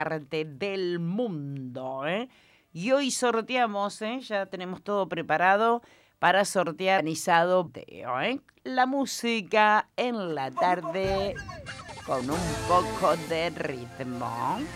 parte del mundo, ¿eh? Y hoy sorteamos, ya tenemos todo preparado para sortear organizado, la música en la tarde con un poco de ritmo.